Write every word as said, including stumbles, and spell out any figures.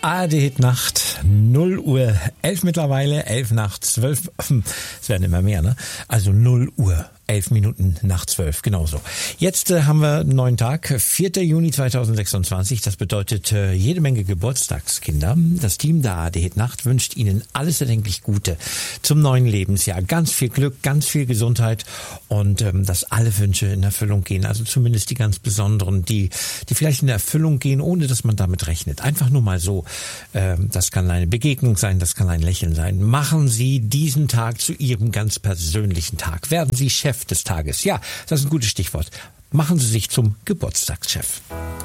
A R D-Hit-Nacht, null Uhr elf mittlerweile, elf nach zwölf, es werden immer mehr, ne? Also null Uhr. Elf Minuten nach zwölf, genauso. Jetzt äh, haben wir einen neuen Tag, vierter Juni zweitausendsechsundzwanzig. Das bedeutet äh, jede Menge Geburtstagskinder. Das Team der A R D-Hit-Nacht wünscht Ihnen alles erdenklich Gute zum neuen Lebensjahr. Ganz viel Glück, ganz viel Gesundheit und ähm, dass alle Wünsche in Erfüllung gehen. Also zumindest die ganz besonderen, die die vielleicht in Erfüllung gehen, ohne dass man damit rechnet. Einfach nur mal so. Ähm, das kann eine Begegnung sein, das kann ein Lächeln sein. Machen Sie diesen Tag zu Ihrem ganz persönlichen Tag. Werden Sie Chef des Tages. Ja, das ist ein gutes Stichwort. Machen Sie sich zum Geburtstagschef.